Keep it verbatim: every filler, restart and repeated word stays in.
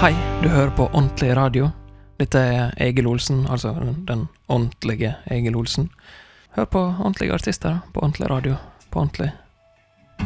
Hei, du hører på Ordentlig Radio. Dette er Egil Olsen, altså den, den ordentlige Egil Olsen. Hør på ordentlige artister på Ordentlig Radio, på ordentlig